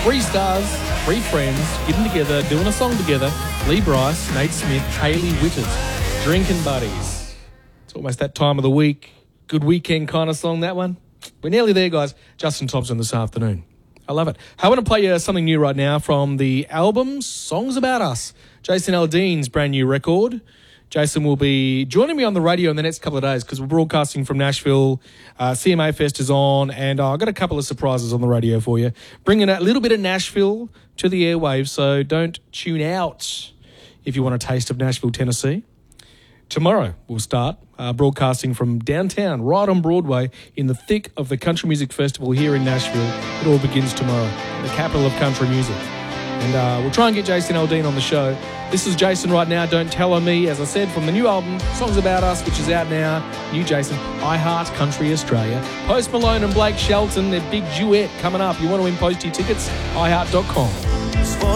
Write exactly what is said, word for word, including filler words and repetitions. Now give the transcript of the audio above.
Three stars, three friends, getting together, doing a song together. Lee Bryce, Nate Smith, Hayley Witters, Drinking Buddies. It's almost that time of the week. Good weekend kind of song, that one. We're nearly there, guys. Justin Thompson this afternoon. I love it. I want to play you something new right now from the album Songs About Us. Jason Aldean's brand new record. Jason will be joining me on the radio in the next couple of days because we're broadcasting from Nashville. Uh, C M A Fest is on, and uh, I've got a couple of surprises on the radio for you. Bringing a little bit of Nashville to the airwaves, so don't tune out if you want a taste of Nashville, Tennessee. Tomorrow we'll start uh, broadcasting from downtown, right on Broadway, in the thick of the Country Music Festival here in Nashville. It all begins tomorrow, the capital of country music. And uh, we'll try and get Jason Aldean on the show. This is Jason right now, Don't Tell On Me, as I said, from the new album, Songs About Us, which is out now. New Jason, I Heart Country Australia. Post Malone and Blake Shelton, their big duet coming up. You want to win postie tickets? i heart dot com.